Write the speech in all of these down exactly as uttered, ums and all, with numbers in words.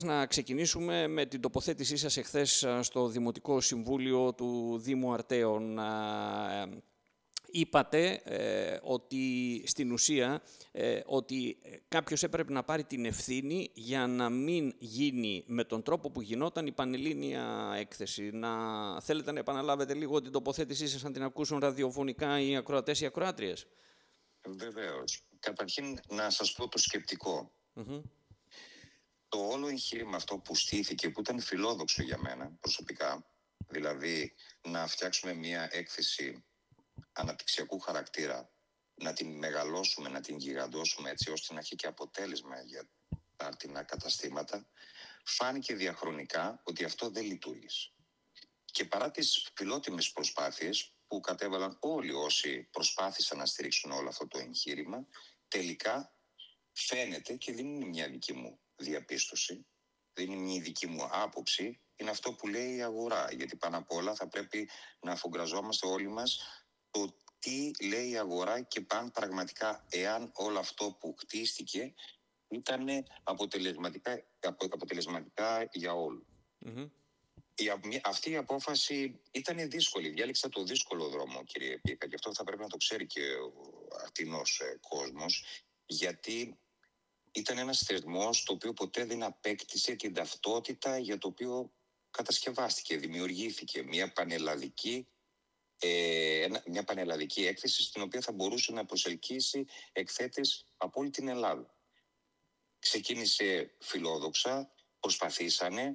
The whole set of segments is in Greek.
Να ξεκινήσουμε με την τοποθέτησή σας εχθές στο Δημοτικό Συμβούλιο του Δήμου Αρτέων. Είπατε ε, ότι στην ουσία ε, ότι κάποιος έπρεπε να πάρει την ευθύνη για να μην γίνει με τον τρόπο που γινόταν η πανελλήνια έκθεση. Να θέλετε να επαναλάβετε λίγο την τοποθέτησή σας, αν την ακούσουν ραδιοφωνικά οι ακροατές ή οι ακροάτριες? Βεβαίως. Καταρχήν να σας πω το σκεπτικό. Mm-hmm. Το όλο εγχείρημα αυτό που στήθηκε, που ήταν φιλόδοξο για μένα προσωπικά, δηλαδή να φτιάξουμε μια έκθεση αναπτυξιακού χαρακτήρα, να την μεγαλώσουμε, να την γιγαντώσουμε έτσι ώστε να έχει και αποτέλεσμα για τα αρτινά καταστήματα, φάνηκε διαχρονικά ότι αυτό δεν λειτουργήσε. Και παρά τις φιλότιμες προσπάθειες που κατέβαλαν όλοι όσοι προσπάθησαν να στηρίξουν όλο αυτό το εγχείρημα, τελικά φαίνεται, και δεν είναι μια δική μου διαπίστωση, δεν είναι μια δική μου άποψη, είναι αυτό που λέει η αγορά. Γιατί πάνω απ' όλα θα πρέπει να αφογκραζόμαστε όλοι μας το τι λέει η αγορά και παν πραγματικά εάν όλο αυτό που χτίστηκε ήταν αποτελεσματικά, αποτελεσματικά για όλους. Mm-hmm. Η, αυτή η απόφαση ήταν δύσκολη. Διάλεξα το δύσκολο δρόμο, κύριε Πίκα, και αυτό θα πρέπει να το ξέρει και ο αρτινός ε, κόσμος, γιατί ήταν ένας θεσμός το οποίο ποτέ δεν απέκτησε την ταυτότητα για το οποίο κατασκευάστηκε, δημιουργήθηκε μια πανελλαδική, ε, μια πανελλαδική έκθεση στην οποία θα μπορούσε να προσελκύσει εκθέτες από όλη την Ελλάδα. Ξεκίνησε φιλόδοξα, προσπαθήσανε,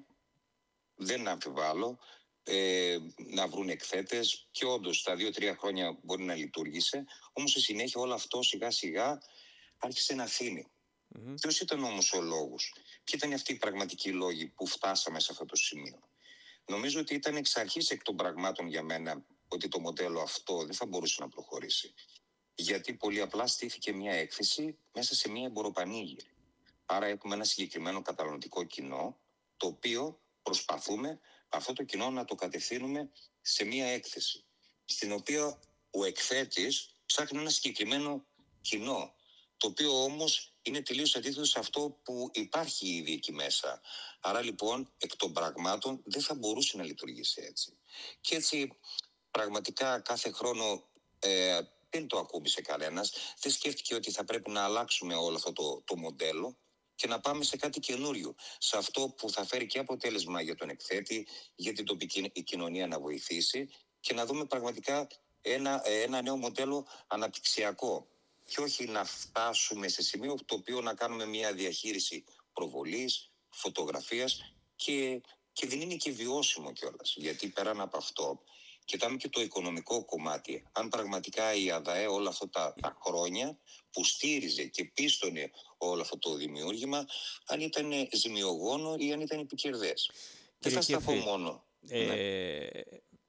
δεν αμφιβάλλω, ε, να βρουν εκθέτες και όντως τα δύο-τρία χρόνια μπορεί να λειτουργήσε, όμως στη συνέχεια όλο αυτό σιγά σιγά άρχισε να θύνει. Mm-hmm. Ποιος ήταν όμως ο λόγος, ποιοι ήταν αυτοί οι πραγματικοί λόγοι που φτάσαμε σε αυτό το σημείο? Νομίζω ότι ήταν εξ αρχής εκ των πραγμάτων για μένα ότι το μοντέλο αυτό δεν θα μπορούσε να προχωρήσει. Γιατί πολύ απλά στήθηκε μια έκθεση μέσα σε μια εμποροπανήγυρη. Άρα έχουμε ένα συγκεκριμένο καταναλωτικό κοινό, το οποίο προσπαθούμε αυτό το κοινό να το κατευθύνουμε σε μια έκθεση, στην οποία ο εκθέτης ψάχνει ένα συγκεκριμένο κοινό, το οποίο όμως είναι τελείως αντίθετο σε αυτό που υπάρχει ήδη εκεί μέσα. Άρα λοιπόν εκ των πραγμάτων δεν θα μπορούσε να λειτουργήσει έτσι. Και έτσι πραγματικά κάθε χρόνο ε, δεν το ακούμπησε κανένας, δεν σκέφτηκε ότι θα πρέπει να αλλάξουμε όλο αυτό το, το μοντέλο και να πάμε σε κάτι καινούριο, σε αυτό που θα φέρει και αποτέλεσμα για τον εκθέτη, για την τοπική κοινωνία να βοηθήσει και να δούμε πραγματικά ένα, ένα νέο μοντέλο αναπτυξιακό. Και όχι να φτάσουμε σε σημείο το οποίο να κάνουμε μια διαχείριση προβολής, φωτογραφίας και, και δεν είναι και βιώσιμο κιόλας. Γιατί πέραν από αυτό, κοιτάμε και το οικονομικό κομμάτι. Αν πραγματικά η ΑΔΑΕ όλα αυτά τα, τα χρόνια που στήριζε και πίστονε όλο αυτό το δημιούργημα, αν ήταν ζημιογόνο ή αν ήταν επικερδές. Δεν θα σταθώ μόνο. Ε... Ναι.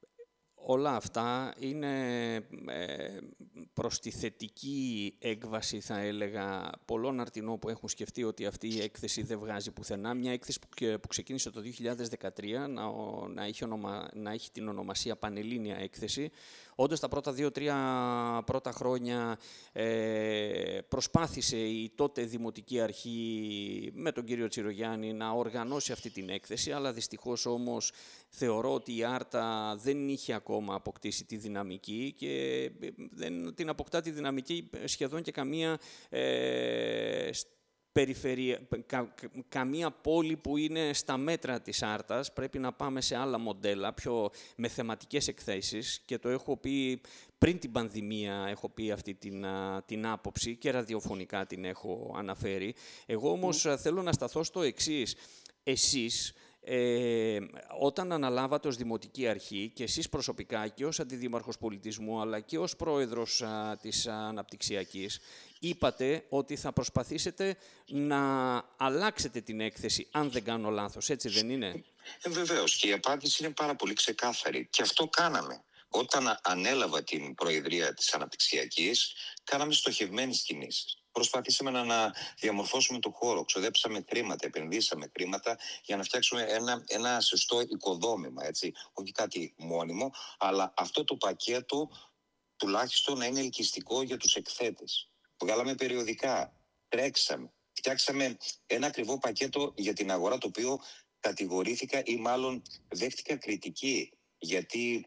Όλα αυτά είναι ε, προς τη θετική έκβαση, θα έλεγα, πολλών αρτινών που έχουν σκεφτεί ότι αυτή η έκθεση δεν βγάζει πουθενά. Μια έκθεση που, που ξεκίνησε το δύο χιλιάδες δεκατρία να, να, έχει ονομα, να έχει την ονομασία Πανελλήνια Έκθεση. Όντως τα πρώτα δύο-τρία πρώτα χρόνια ε, προσπάθησε η τότε Δημοτική Αρχή με τον κύριο Τσιρογιάννη να οργανώσει αυτή την έκθεση, αλλά δυστυχώς όμως θεωρώ ότι η Άρτα δεν είχε ακόμα αποκτήσει τη δυναμική και δεν την αποκτά τη δυναμική σχεδόν και καμία ε, περιφερεια, κα, καμία πόλη που είναι στα μέτρα της Άρτας. Πρέπει να πάμε σε άλλα μοντέλα, πιο με θεματικές εκθέσεις, και το έχω πει πριν την πανδημία, έχω πει αυτή την, την άποψη και ραδιοφωνικά την έχω αναφέρει. Εγώ όμως mm. θέλω να σταθώ στο εξής. Εσείς, Ε, όταν αναλάβατε ως Δημοτική Αρχή και εσείς προσωπικά και ως Αντιδήμαρχος Πολιτισμού αλλά και ως Πρόεδρος α, της α, Αναπτυξιακής, είπατε ότι θα προσπαθήσετε να αλλάξετε την έκθεση, αν δεν κάνω λάθος, έτσι δεν είναι? Ε, βεβαίως, και η απάντηση είναι πάρα πολύ ξεκάθαρη και αυτό κάναμε. Όταν ανέλαβα την Προεδρία της Αναπτυξιακής, κάναμε στοχευμένες κινήσεις. Προσπαθήσαμε να, να διαμορφώσουμε το χώρο, ξοδέψαμε χρήματα, επενδύσαμε χρήματα για να φτιάξουμε ένα, ένα σωστό οικοδόμημα, έτσι. Όχι κάτι μόνιμο, αλλά αυτό το πακέτο τουλάχιστον να είναι ελκυστικό για τους εκθέτες. Βγάλαμε περιοδικά, τρέξαμε, φτιάξαμε ένα ακριβό πακέτο για την αγορά, το οποίο κατηγορήθηκα ή μάλλον δέχτηκα κριτική, γιατί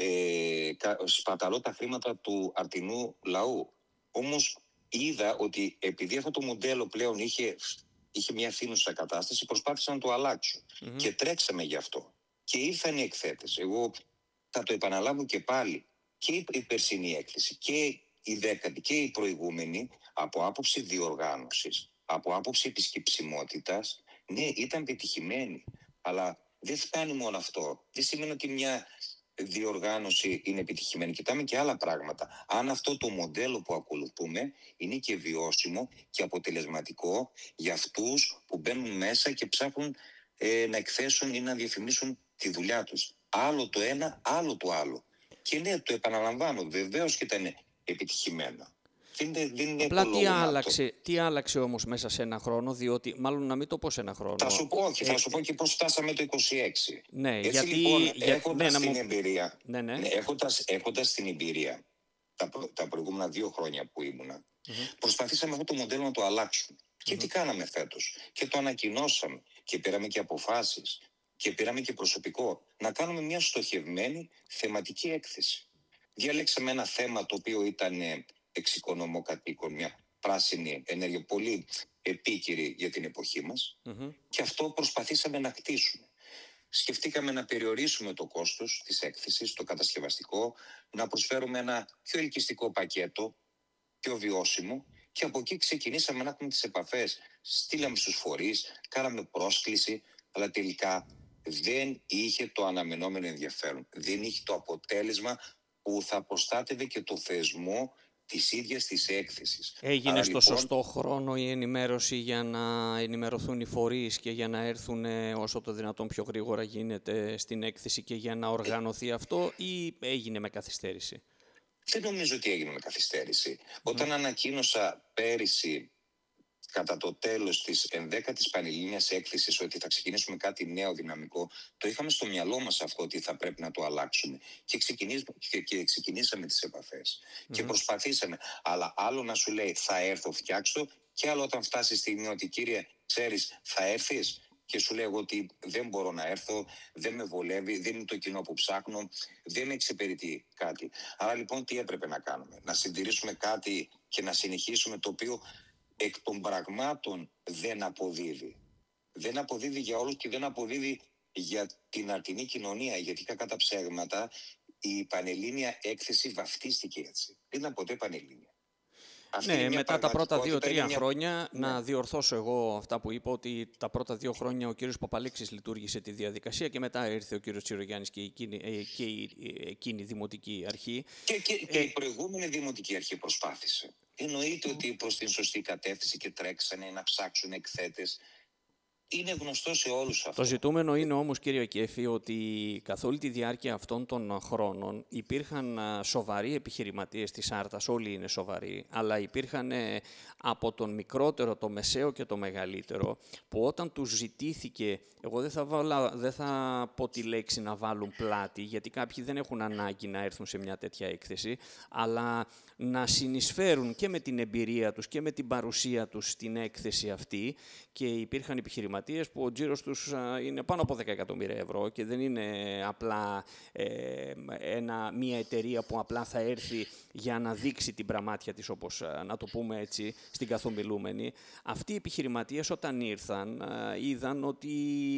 ε, σπαταλώ τα χρήματα του αρτινού λαού. Όμως είδα ότι επειδή αυτό το μοντέλο πλέον είχε, είχε μια φθήνουσα κατάσταση, προσπάθησα να το αλλάξω. Mm-hmm. Και τρέξαμε γι' αυτό. Και ήρθαν οι εκθέτες. Εγώ θα το επαναλάβω και πάλι. Και η περσινή έκθεση και η δέκατη και η προηγούμενη, από άποψη διοργάνωσης, από άποψη επισκεψιμότητας, ναι, ήταν πετυχημένη. Αλλά δεν φτάνει μόνο αυτό. Δεν σημαίνει ότι μια διοργάνωση είναι επιτυχημένη. Κοιτάμε και άλλα πράγματα. Αν αυτό το μοντέλο που ακολουθούμε είναι και βιώσιμο και αποτελεσματικό για αυτούς που μπαίνουν μέσα και ψάχνουν ε, να εκθέσουν ή να διαφημίσουν τη δουλειά τους. Άλλο το ένα, άλλο το άλλο. Και ναι, το επαναλαμβάνω, βεβαίως και ήταν επιτυχημένο. Δεν, δεν είναι Απλά τι άλλαξε, τι άλλαξε όμως μέσα σε ένα χρόνο, διότι μάλλον να μην το πω σε ένα χρόνο. Θα σου πω, όχι, θα σου πω και πώς φτάσαμε το είκοσι έξι. Ναι, έτσι γιατί, λοιπόν, για, έχοντας ναι, την μου... εμπειρία, ναι, ναι. Ναι, έχοντας, έχοντας την εμπειρία τα, προ, τα προηγούμενα δύο χρόνια που ήμουνα, mm-hmm. προσπαθήσαμε αυτό το μοντέλο να το αλλάξουμε. Mm-hmm. Και τι κάναμε φέτος? Και το ανακοινώσαμε και πήραμε και αποφάσεις και πήραμε και προσωπικό να κάνουμε μια στοχευμένη θεματική έκθεση. Διαλέξαμε ένα θέμα το οποίο ήταν εξοικονομώ κατοίκων, μια πράσινη ενέργεια πολύ επίκαιρη για την εποχή μας, mm-hmm. και αυτό προσπαθήσαμε να κτίσουμε. Σκεφτήκαμε να περιορίσουμε το κόστος της έκθεσης, το κατασκευαστικό, να προσφέρουμε ένα πιο ελκυστικό πακέτο, πιο βιώσιμο, και από εκεί ξεκινήσαμε να έχουμε τις επαφές. Στείλαμε στους φορείς, κάναμε πρόσκληση, αλλά τελικά δεν είχε το αναμενόμενο ενδιαφέρον. Δεν είχε το αποτέλεσμα που θα προστάτευε και το θεσμό της ίδιας της έκθεσης. Έγινε Άρα, στο λοιπόν, σωστό χρόνο η ενημέρωση για να ενημερωθούν οι φορείς και για να έρθουν όσο το δυνατόν πιο γρήγορα γίνεται στην έκθεση και για να οργανωθεί αυτό, ή έγινε με καθυστέρηση? Δεν νομίζω ότι έγινε με καθυστέρηση. Mm. Όταν ανακοίνωσα πέρυσι κατά το τέλος της ενδέκατης Πανελλήνιας έκθεσης ότι θα ξεκινήσουμε κάτι νέο δυναμικό, το είχαμε στο μυαλό μας αυτό ότι θα πρέπει να το αλλάξουμε. Και, και, και ξεκινήσαμε τις επαφές. Mm-hmm. Και προσπαθήσαμε. Αλλά άλλο να σου λέει θα έρθω, φτιάξω, και άλλο όταν φτάσει η στιγμή ότι κύριε, ξέρεις, θα έρθεις, και σου λέω ότι δεν μπορώ να έρθω, δεν με βολεύει, δεν είναι το κοινό που ψάχνω, δεν με εξυπηρετεί κάτι. Άρα λοιπόν τι έπρεπε να κάνουμε? Να συντηρήσουμε κάτι και να συνεχίσουμε, το οποίο εκ των πραγμάτων δεν αποδίδει. Δεν αποδίδει για όλους και δεν αποδίδει για την αρτινή κοινωνία, γιατί κακά τα ψέγματα η Πανελλήνια έκθεση βαφτίστηκε έτσι. Δεν ήταν ποτέ Πανελλήνια. Αυτή ναι, μετά τα πρώτα δύο-τρία μια... χρόνια, ναι. να διορθώσω εγώ αυτά που είπα, ότι τα πρώτα δύο χρόνια ο κύριος Παπαλήξης λειτουργήσε τη διαδικασία και μετά ήρθε ο κύριος Τσιρογιάννης και, εκείνη, και η, εκείνη η δημοτική αρχή. Και, και, και ε... η προηγούμενη δημοτική αρχή προσπάθησε. Εννοείται ότι προς την σωστή κατεύθυνση και τρέξανε να ψάξουν εκθέτες. Είναι γνωστό σε όλους αυτό. Το ζητούμενο είναι όμως, κύριε Κέφη, ότι καθ' όλη τη διάρκεια αυτών των χρόνων υπήρχαν σοβαροί επιχειρηματίες της Άρτας, όλοι είναι σοβαροί, αλλά υπήρχαν από τον μικρότερο, το μεσαίο και το μεγαλύτερο, που όταν τους ζητήθηκε, εγώ δεν θα, βάλα, δεν θα πω τη λέξη να βάλουν πλάτη, γιατί κάποιοι δεν έχουν ανάγκη να έρθουν σε μια τέτοια έκθεση, αλλά να συνεισφέρουν και με την εμπειρία τους και με την παρουσία τους στην έκθεση αυτή, και υπήρχαν επιχειρηματίες που ο τζίρος τους είναι πάνω από δέκα εκατομμύρια ευρώ και δεν είναι απλά ε, ένα, μια εταιρεία που απλά θα έρθει για να δείξει την πραμάτια της, όπως να το πούμε έτσι, στην καθομιλούμενη. Αυτοί οι επιχειρηματίες όταν ήρθαν είδαν ότι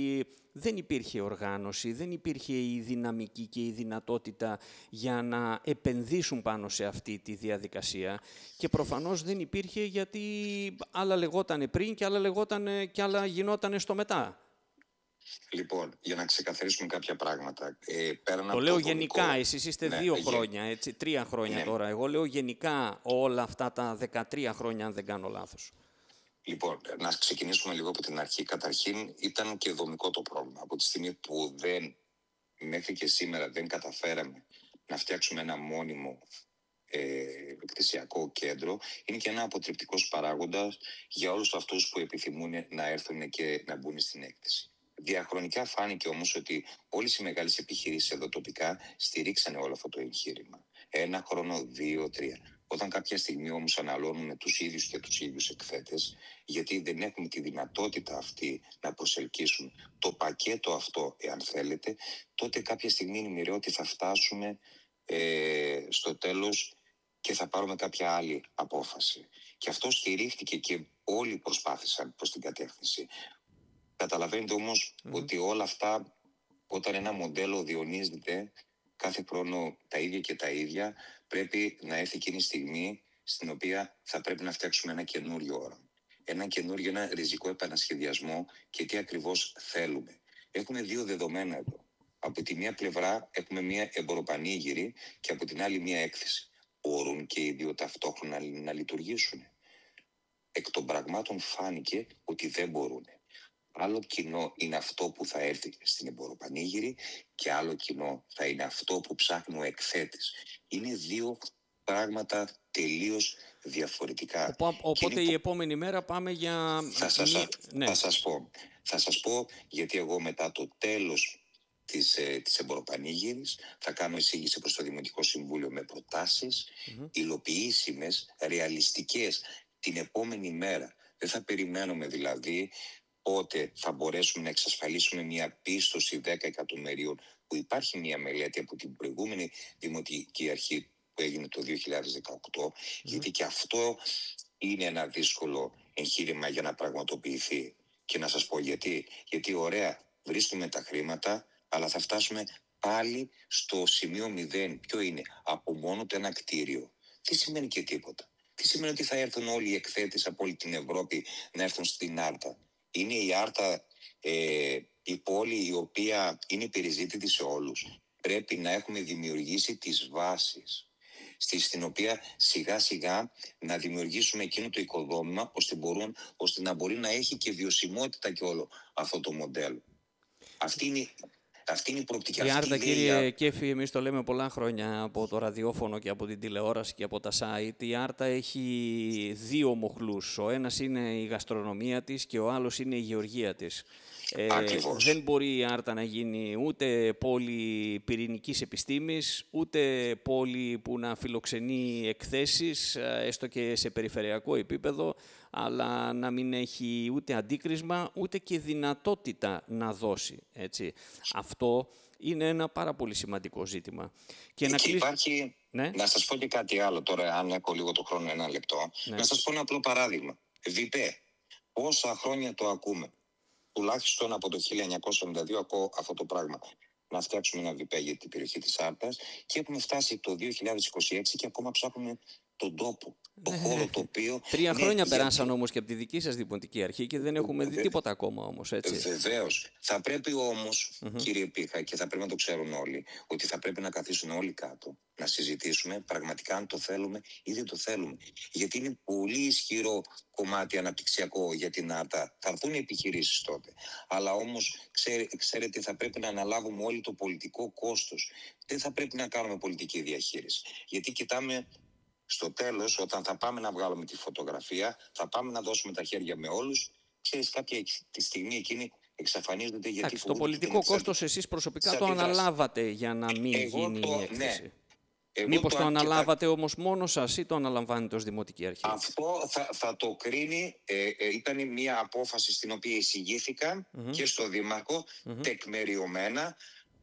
δεν υπήρχε οργάνωση, δεν υπήρχε η δυναμική και η δυνατότητα για να επενδύσουν πάνω σε αυτή τη διαδικασία, και προφανώς δεν υπήρχε γιατί άλλα λεγότανε πριν και άλλα, λεγότανε, και άλλα γινότανε στο μετά. Λοιπόν, για να ξεκαθαρίσουμε κάποια πράγματα. Ε, πέραν το από λέω το γενικά, δομικό... εσείς είστε ναι, δύο γε... χρόνια, έτσι, τρία χρόνια ναι. τώρα. Εγώ λέω γενικά όλα αυτά τα δεκατρία χρόνια, αν δεν κάνω λάθος. Λοιπόν, να ξεκινήσουμε λίγο από την αρχή. Καταρχήν ήταν και δομικό το πρόβλημα. Από τη στιγμή που δεν, μέχρι και σήμερα δεν καταφέραμε να φτιάξουμε ένα μόνιμο ε, εκθεσιακό κέντρο, είναι και ένα αποτρεπτικός παράγοντας για όλους αυτούς που επιθυμούν να έρθουν και να μπουν στην έκθεση. Διαχρονικά φάνηκε όμως ότι όλες οι μεγάλες επιχειρήσεις εδώ τοπικά στηρίξανε όλο αυτό το εγχείρημα. Ένα χρόνο, δύο, τρία. Όταν κάποια στιγμή όμως αναλώνουμε τους ίδιους και τους ίδιους εκθέτες, γιατί δεν έχουμε τη δυνατότητα αυτή να προσελκύσουν το πακέτο αυτό, εάν θέλετε, τότε κάποια στιγμή είναι μοιραίο ότι θα φτάσουμε ε, στο τέλος και θα πάρουμε κάποια άλλη απόφαση. Και αυτό στηρίχθηκε και όλοι προσπάθησαν προς την κατεύθυνση. Καταλαβαίνετε όμως mm-hmm. ότι όλα αυτά, όταν ένα μοντέλο διονύζεται κάθε χρόνο τα ίδια και τα ίδια, πρέπει να έρθει εκείνη η στιγμή στην οποία θα πρέπει να φτιάξουμε ένα καινούριο όραμα. Ένα καινούριο, ένα ριζικό επανασχεδιασμό και τι ακριβώς θέλουμε. Έχουμε δύο δεδομένα εδώ. Από τη μία πλευρά έχουμε μία εμποροπανήγυρη και από την άλλη μία έκθεση. Μπορούν και οι δύο ταυτόχρονα να, να λειτουργήσουν. Εκ των πραγμάτων φάνηκε ότι δεν μπορούν. Άλλο κοινό είναι αυτό που θα έρθει στην εμποροπανήγυρη και άλλο κοινό θα είναι αυτό που ψάχνει ο εκθέτης. Είναι δύο πράγματα τελείως διαφορετικά. Οπό, οπότε η επόμενη μέρα πάμε για... Θα σας, ναι. θα σας πω. Θα σας πω γιατί εγώ μετά το τέλος της, ε, της εμποροπανήγυρης θα κάνω εισήγηση προς το Δημοτικό Συμβούλιο με προτάσεις mm-hmm. υλοποιήσιμες, ρεαλιστικές την επόμενη μέρα. Δεν θα περιμένουμε δηλαδή πότε θα μπορέσουμε να εξασφαλίσουμε μια πίστοση δέκα εκατομμυρίων, που υπάρχει μια μελέτη από την προηγούμενη Δημοτική Αρχή που έγινε το δύο χιλιάδες δεκαοκτώ, mm. γιατί και αυτό είναι ένα δύσκολο εγχείρημα για να πραγματοποιηθεί. Και να σας πω γιατί. Γιατί ωραία βρίσκουμε τα χρήματα, αλλά θα φτάσουμε πάλι στο σημείο μηδέν. Ποιο είναι? Από μόνο το ένα κτίριο. Τι σημαίνει και τίποτα? Τι σημαίνει ότι θα έρθουν όλοι οι εκθέτες από όλη την Ευρώπη να έρθουν στην Άρτα? Είναι η Άρτα ε, η πόλη η οποία είναι υπεριζήτητη σε όλους. Πρέπει να έχουμε δημιουργήσει τις βάσεις, στη, στην οποία σιγά σιγά να δημιουργήσουμε εκείνο το οικοδόμημα ώστε, μπορούν, ώστε να μπορεί να έχει και βιωσιμότητα και όλο αυτό το μοντέλο. Αυτή είναι, αυτή είναι η προοπτική. Η Άρτα, κύριε Κέφη, εμείς το λέμε πολλά χρόνια από το ραδιόφωνο και από την τηλεόραση και από τα site. Η Άρτα έχει δύο μοχλούς. Ο ένας είναι η γαστρονομία της και ο άλλος είναι η γεωργία της. Ε, δεν μπορεί η Άρτα να γίνει ούτε πόλη πυρηνικής επιστήμης, ούτε πόλη που να φιλοξενεί εκθέσεις, έστω και σε περιφερειακό επίπεδο, αλλά να μην έχει ούτε αντίκρισμα, ούτε και δυνατότητα να δώσει. Έτσι. Αυτό είναι ένα πάρα πολύ σημαντικό ζήτημα. Και να, κλείσ... υπάρχει... ναι? να σας πω και κάτι άλλο τώρα, αν έχω λίγο το χρόνο, ένα λεπτό. Ναι. Να σας πω ένα απλό παράδειγμα. ΒΙΠΕ, πόσα χρόνια το ακούμε? Τουλάχιστον από το χίλια εννιακόσια εβδομήντα δύο ακούω αυτό το πράγμα. Να φτιάξουμε ένα ΒΙΠΕ για την περιοχή της Άρτας και έχουμε φτάσει το δύο χιλιάδες είκοσι έξι και ακόμα ψάχνουμε τον τόπο, το χώρο το οποίο... Τρία χρόνια ναι, περάσαν γιατί... όμως και από τη δική σας Δημοτική Αρχή και δεν έχουμε δει τίποτα ακόμα όμως, έτσι. Βεβαίως. Θα πρέπει όμως, mm-hmm. κύριε Πίχα, και θα πρέπει να το ξέρουν όλοι, ότι θα πρέπει να καθίσουν όλοι κάτω, να συζητήσουμε πραγματικά αν το θέλουμε ή δεν το θέλουμε. Γιατί είναι πολύ ισχυρό κομμάτι αναπτυξιακό για την Άρτα. Θα έρθουν οι επιχειρήσεις τότε. Αλλά όμως, ξέρε, ξέρετε, θα πρέπει να αναλάβουμε όλοι το πολιτικό κόστος. Δεν θα πρέπει να κάνουμε πολιτική διαχείριση. Γιατί κοιτάμε... Στο τέλος, όταν θα πάμε να βγάλουμε τη φωτογραφία, θα πάμε να δώσουμε τα χέρια με όλους. Ξέρεις, κάποια τη στιγμή εκείνη εξαφανίζονται γιατί... Εντάξει, το πολιτικό κόστος εσείς προσωπικά το αναλάβατε για να μην Εγώ γίνει το, η έκθεση. Ναι. Μήπως το, το αναλάβατε τα... όμως μόνο σας ή το αναλαμβάνετε ως Δημοτική Αρχή? Αυτό θα, θα το κρίνει. Ε, ε, ήταν μια απόφαση στην οποία εισηγήθηκα mm-hmm. και στο Δήμαρχο, mm-hmm. τεκμεριωμένα,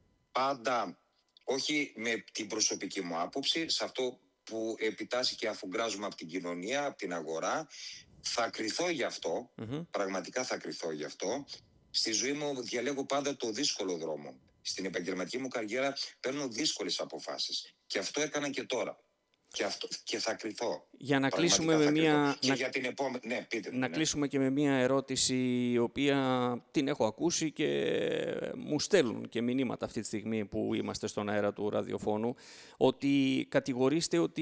πάντα όχι με την προσωπική μου άποψη, σε αυτό που επιτάσσει και αφουγκράζουμε από την κοινωνία, από την αγορά. Θα κριθώ γι' αυτό, mm-hmm. πραγματικά θα κριθώ γι' αυτό. Στη ζωή μου διαλέγω πάντα το δύσκολο δρόμο. Στην επαγγελματική μου καριέρα παίρνω δύσκολες αποφάσεις. Και αυτό έκανα και τώρα. Και, αυτό, και θα κριθώ. Για να κλείσουμε, με μια... και να... Για την επόμε... ναι, πείτε, να ναι. κλείσουμε και με μια ερώτηση η οποία την έχω ακούσει και μου στέλνουν και μηνύματα αυτή τη στιγμή που είμαστε στον αέρα του ραδιοφώνου, ότι κατηγορείστε ότι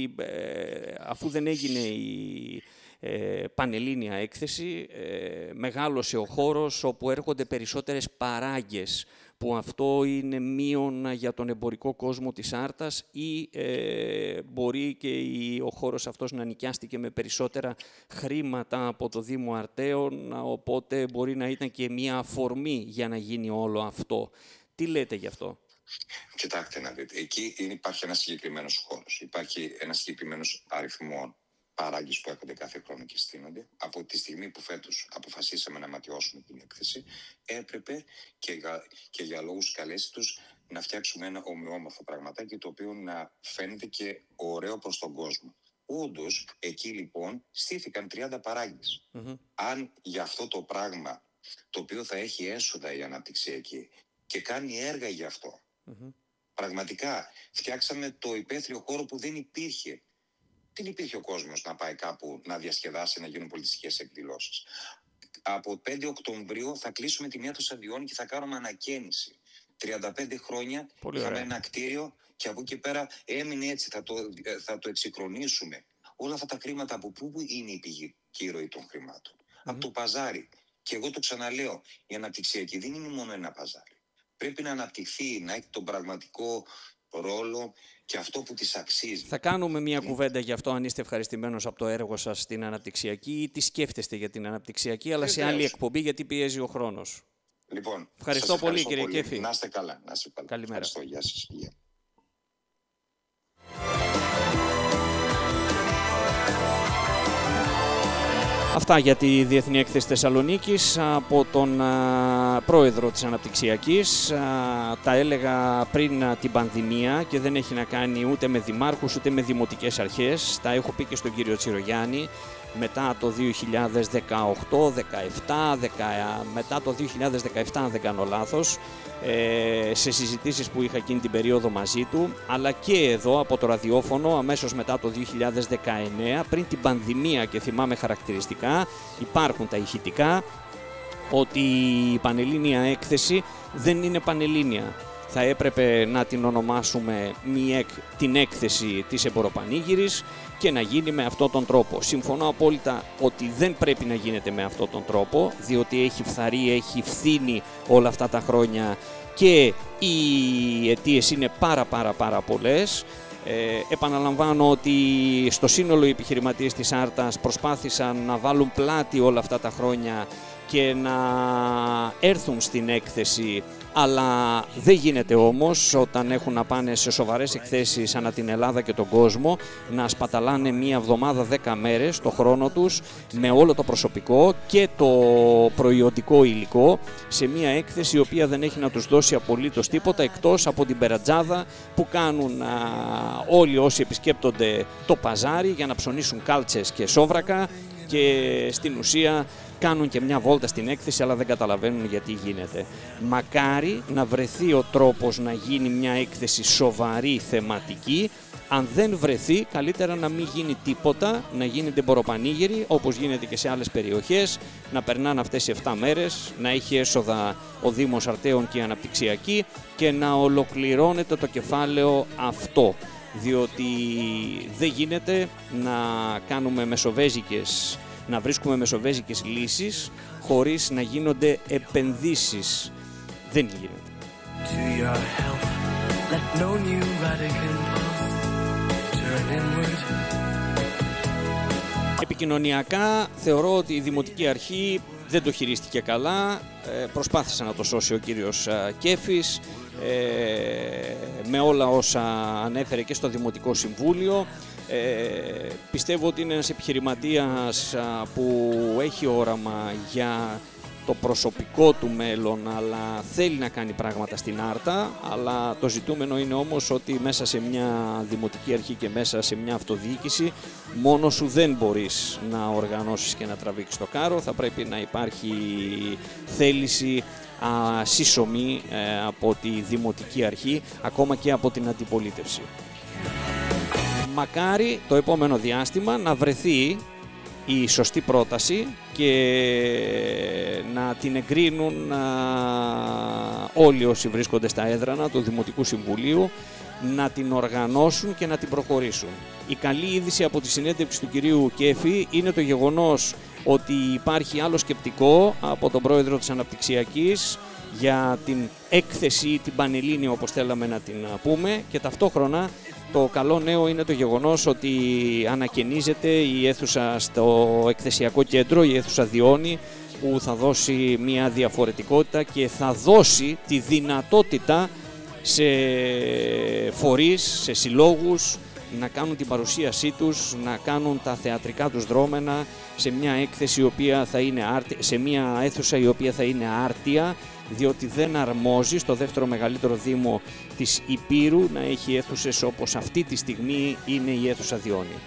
ε, αφού δεν έγινε η ε, πανελλήνια έκθεση, ε, μεγάλωσε ο χώρος όπου έρχονται περισσότερες παράγκες, που αυτό είναι μείον για τον εμπορικό κόσμο της Άρτας ή ε, μπορεί και η, ο χώρος αυτός να νοικιάστηκε με περισσότερα χρήματα από το Δήμο Αρτέων, οπότε μπορεί να ήταν και μια αφορμή για να γίνει όλο αυτό. Τι λέτε γι' αυτό? Κοιτάξτε να δείτε, εκεί υπάρχει ένας συγκεκριμένος χώρος, υπάρχει ένας συγκεκριμένος αριθμό παράγγες που έρχονται κάθε χρόνο και στείνονται. Από τη στιγμή που φέτος αποφασίσαμε να ματιώσουμε την έκθεση, έπρεπε και για, και για λόγους καλέσης τους να φτιάξουμε ένα ομοιόμορφο πραγματάκι, το οποίο να φαίνεται και ωραίο προς τον κόσμο. Όντως, εκεί λοιπόν στήθηκαν τριάντα παράγγες. Mm-hmm. Αν για αυτό το πράγμα, το οποίο θα έχει έσοδα η αναπτυξιακή και κάνει έργα γι' αυτό, mm-hmm. πραγματικά φτιάξαμε το υπαίθριο χώρο που δεν υπήρχε. Δεν υπήρχε ο κόσμος να πάει κάπου να διασκεδάσει, να γίνουν πολιτιστικές εκδηλώσεις. Από πέντε Οκτωβρίου θα κλείσουμε τη μία των σταδιών και θα κάνουμε ανακαίνιση. τριάντα πέντε χρόνια είχαμε ένα κτίριο και από εκεί πέρα έμεινε έτσι, θα το, θα το εξυγχρονίσουμε. Όλα αυτά τα χρήματα από πού είναι η πηγή και η ροή των χρημάτων? Mm-hmm. Από το παζάρι. Και εγώ το ξαναλέω, η αναπτυξιακή δεν είναι μόνο ένα παζάρι. Πρέπει να αναπτυχθεί, να έχει τον πραγματικό ρόλο και αυτό που της αξίζει. Θα κάνουμε μια κουβέντα γι' αυτό, αν είστε ευχαριστημένος από το έργο σας στην αναπτυξιακή ή τι σκέφτεστε για την αναπτυξιακή, αλλά σε άλλη εκπομπή, γιατί πιέζει ο χρόνος. Λοιπόν, ευχαριστώ, ευχαριστώ πολύ, κύριε πολύ. Κέφη. Να είστε καλά. Να είστε καλά. Καλημέρα. Ευχαριστώ. Γεια σας. Γεια. Αυτά για τη Διεθνή Έκθεση Θεσσαλονίκης από τον α, πρόεδρο της Αναπτυξιακής. Α, τα έλεγα πριν α, την πανδημία και δεν έχει να κάνει ούτε με δημάρχους ούτε με δημοτικές αρχές. Τα έχω πει και στον κύριο Τσιρογιάννη. Μετά το δύο χιλιάδες δεκαοκτώ δεκαεπτά, δεκα, μετά το δύο χιλιάδες δεκαεπτά, αν δεν κάνω λάθος, ε, σε συζητήσεις που είχα εκείνη την περίοδο μαζί του, αλλά και εδώ από το ραδιόφωνο αμέσως μετά το δύο χιλιάδες δεκαεννέα, πριν την πανδημία, και θυμάμαι χαρακτηριστικά, υπάρχουν τα ηχητικά, ότι η Πανελλήνια Έκθεση δεν είναι Πανελλήνια. Θα έπρεπε να την ονομάσουμε μια, την έκθεση της Εμποροπανήγυρης και να γίνει με αυτόν τον τρόπο. Συμφωνώ απόλυτα ότι δεν πρέπει να γίνεται με αυτόν τον τρόπο, διότι έχει φθαρεί, έχει φθήνει όλα αυτά τα χρόνια και οι αιτίες είναι πάρα πάρα πάρα πολλές. Ε, επαναλαμβάνω ότι στο σύνολο οι επιχειρηματίες της Άρτας προσπάθησαν να βάλουν πλάτη όλα αυτά τα χρόνια και να έρθουν στην έκθεση, αλλά δεν γίνεται όμως όταν έχουν να πάνε σε σοβαρές εκθέσεις ανά την Ελλάδα και τον κόσμο να σπαταλάνε μία εβδομάδα, δέκα μέρες το χρόνο τους με όλο το προσωπικό και το προϊόντικό υλικό σε μία έκθεση η οποία δεν έχει να τους δώσει απολύτως τίποτα εκτός από την περατζάδα που κάνουν α, όλοι όσοι επισκέπτονται το παζάρι για να ψωνίσουν κάλτσες και σόβρακα και στην ουσία κάνουν και μια βόλτα στην έκθεση, αλλά δεν καταλαβαίνουν γιατί γίνεται. Μακάρι να βρεθεί ο τρόπος να γίνει μια έκθεση σοβαρή, θεματική. Αν δεν βρεθεί, καλύτερα να μην γίνει τίποτα, να γίνεται εμποροπανήγυρη, όπως γίνεται και σε άλλες περιοχές, να περνάνε αυτές οι επτά μέρες, να έχει έσοδα ο Δήμος Αρτέων και η Αναπτυξιακή και να ολοκληρώνεται το κεφάλαιο αυτό. Διότι δεν γίνεται να κάνουμε μεσοβέζικες να βρίσκουμε μεσοβέζικες λύσεις χωρίς να γίνονται επενδύσεις. Δεν γίνεται. Επικοινωνιακά θεωρώ ότι η Δημοτική Αρχή δεν το χειρίστηκε καλά. Ε, προσπάθησε να το σώσει ο κύριος Κέφης ε, με όλα όσα ανέφερε και στο Δημοτικό Συμβούλιο. Ε, πιστεύω ότι είναι ένας επιχειρηματίας α, που έχει όραμα για το προσωπικό του μέλλον, αλλά θέλει να κάνει πράγματα στην Άρτα, αλλά το ζητούμενο είναι όμως ότι μέσα σε μια δημοτική αρχή και μέσα σε μια αυτοδιοίκηση μόνο σου δεν μπορείς να οργανώσεις και να τραβήξεις το κάρο, θα πρέπει να υπάρχει θέληση α, σύσσωμη ε, από τη δημοτική αρχή, ακόμα και από την αντιπολίτευση. Μακάρι το επόμενο διάστημα να βρεθεί η σωστή πρόταση και να την εγκρίνουν α, όλοι όσοι βρίσκονται στα έδρανα του Δημοτικού Συμβουλίου, να την οργανώσουν και να την προχωρήσουν. Η καλή είδηση από τη συνέντευξη του κυρίου Κέφη είναι το γεγονός ότι υπάρχει άλλο σκεπτικό από τον πρόεδρο της Αναπτυξιακής για την έκθεση, την Πανελλήνια όπως θέλαμε να την πούμε, και ταυτόχρονα το καλό νέο είναι το γεγονός ότι ανακαινίζεται η αίθουσα στο εκθεσιακό κέντρο, η αίθουσα Διόνη, που θα δώσει μια διαφορετικότητα και θα δώσει τη δυνατότητα σε φορείς, σε συλλόγους, να κάνουν την παρουσίασή τους, να κάνουν τα θεατρικά τους δρόμενα σε μια έκθεση η οποία θα είναι άρτια, σε μια αίθουσα η οποία θα είναι άρτια, διότι δεν αρμόζει στο δεύτερο μεγαλύτερο δήμο της Υπήρου να έχει αίθουσες όπως αυτή τη στιγμή είναι η αίθουσα Διόνη.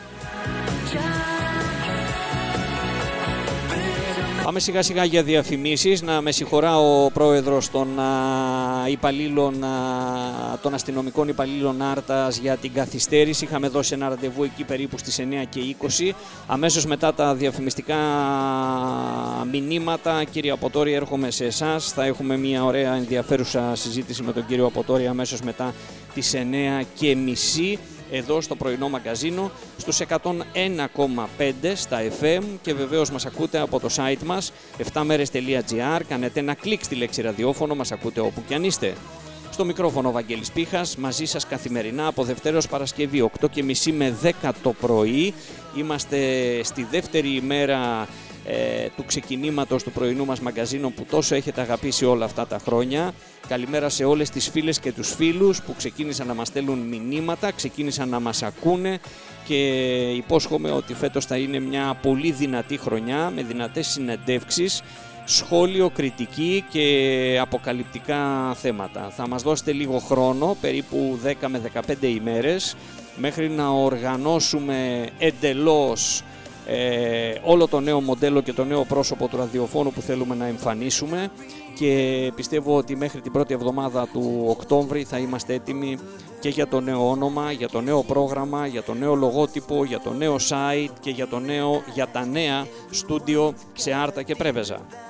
Πάμε σιγά σιγά για διαφημίσεις. Να με συγχωρά ο πρόεδρος των, α, υπαλλήλων, α, των αστυνομικών υπαλλήλων Άρτας για την καθυστέρηση. Είχαμε δώσει ένα ραντεβού εκεί περίπου στις εννιά και είκοσι. Αμέσως μετά τα διαφημιστικά μηνύματα, κύριε Αποτόρη, έρχομαι σε εσάς. Θα έχουμε μια ωραία ενδιαφέρουσα συζήτηση με τον κύριο Αποτόρη αμέσως μετά τις εννιά και μισή. Εδώ στο πρωινό μαγκαζίνο, στους εκατόν ένα κόμμα πέντε στα εφ εμ και βεβαίως μας ακούτε από το site μας εφτά μέρες τελεία τζι άρ. Κάνετε ένα κλικ στη λέξη ραδιόφωνο, μας ακούτε όπου κι αν είστε. Στο μικρόφωνο ο Βαγγέλης Πίχας, μαζί σας καθημερινά από Δευτέρα ως Παρασκευή, οκτώ και μισή με δέκα το πρωί. Είμαστε στη δεύτερη ημέρα ε, του ξεκινήματος του πρωινού μας μαγκαζίνου που τόσο έχετε αγαπήσει όλα αυτά τα χρόνια. Καλημέρα σε όλες τις φίλες και τους φίλους που ξεκίνησαν να μας στέλνουν μηνύματα, ξεκίνησαν να μας ακούνε και υπόσχομαι ότι φέτος θα είναι μια πολύ δυνατή χρονιά με δυνατές συνεντεύξεις, σχόλιο, κριτική και αποκαλυπτικά θέματα. Θα μας δώσετε λίγο χρόνο, περίπου δέκα με δεκαπέντε ημέρες, μέχρι να οργανώσουμε εντελώς Ε, όλο το νέο μοντέλο και το νέο πρόσωπο του ραδιοφώνου που θέλουμε να εμφανίσουμε και πιστεύω ότι μέχρι την πρώτη εβδομάδα του Οκτώβρη θα είμαστε έτοιμοι και για το νέο όνομα, για το νέο πρόγραμμα, για το νέο λογότυπο, για το νέο site και για, το νέο, για τα νέα στούντιο σε Άρτα και Πρέβεζα.